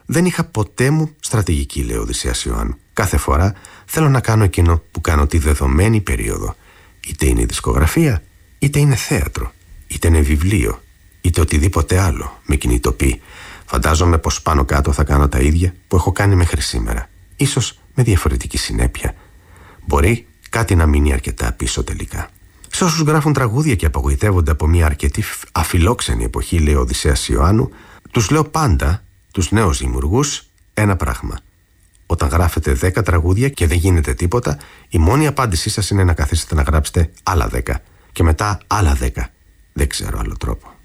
Δεν είχα ποτέ μου στρατηγική, λέει ο Οδυσσέας Ιωάννου. Κάθε φορά θέλω να κάνω εκείνο που κάνω τη δεδομένη περίοδο. Είτε είναι δισκογραφία, είτε είναι θέατρο, είτε είναι βιβλίο, είτε οτιδήποτε άλλο με κινητοποιεί. Φαντάζομαι πως πάνω κάτω θα κάνω τα ίδια που έχω κάνει μέχρι σήμερα. Ίσως με διαφορετική συνέπεια. Μπορεί κάτι να μείνει αρκετά πίσω τελικά. Σε όσους γράφουν τραγούδια και απογοητεύονται από μια αρκετή αφιλόξενη εποχή, λέει ο Οδυσσέας Ιωάννου, τους λέω πάντα, τους νέους δημιουργούς, ένα πράγμα. Όταν γράφετε 10 τραγούδια και δεν γίνεται τίποτα, η μόνη απάντησή σας είναι να καθίσετε να γράψετε άλλα 10 και μετά άλλα 10. Δεν ξέρω άλλο τρόπο.